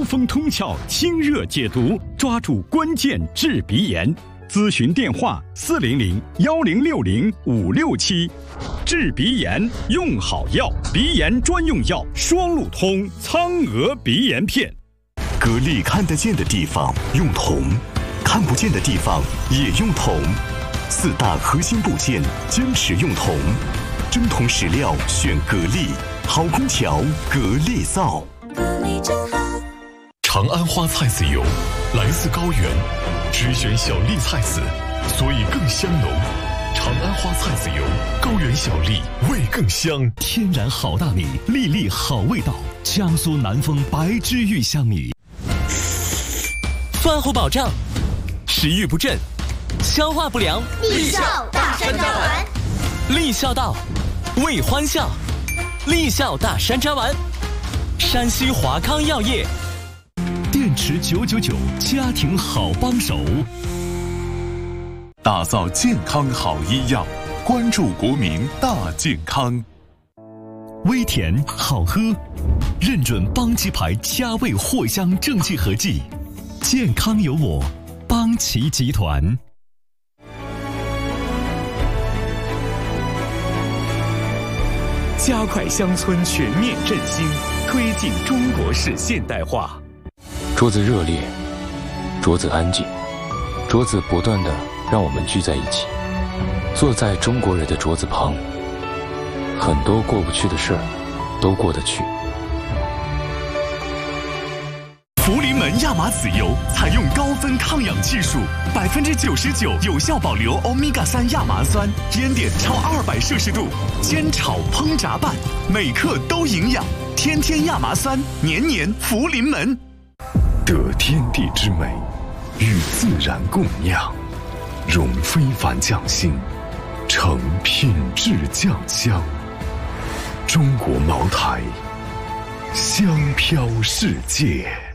风通窍，清热解毒，抓住关键治鼻炎。咨询电话：400-1060-567。治鼻炎用好药，鼻炎专用药双鹿通苍鹅鼻炎片。 格力看得见的地方用铜，看不见的地方也用铜。4大核心部件坚持用铜，真铜实料选格力，好空调格力造。 格力真好。 长安花菜籽油来自高原，只选小粒菜籽，所以更香浓。长安花菜籽油，高原小粒，味更香。 天然好大米，粒粒好味道。江苏南丰白之玉香米。 饭后保障，食欲不振，消化不良。 立效大山楂丸， 立孝道，为欢笑。立孝大山楂丸，山西华康药业。 电池999，家庭好帮手。 打造健康好医药，关注国民大健康。 微甜好喝，认准邦奇牌佳味藿香正气合剂，健康有我，邦奇集团。 加快乡村全面振兴，推进中国式现代化。 桌子热烈，桌子安静，桌子不断地让我们聚在一起，坐在中国人的桌子旁，很多过不去的事儿都过得去。 福临门亚麻籽油采用高分抗氧技术，99%有效保留欧米伽3亚麻酸，烟点超200摄氏度，煎炒烹炸拌，每克都营养，天天亚麻酸，年年福临门。 得天地之美，与自然共酿，融非凡匠心，成品质酱香。中国茅台，香飘世界。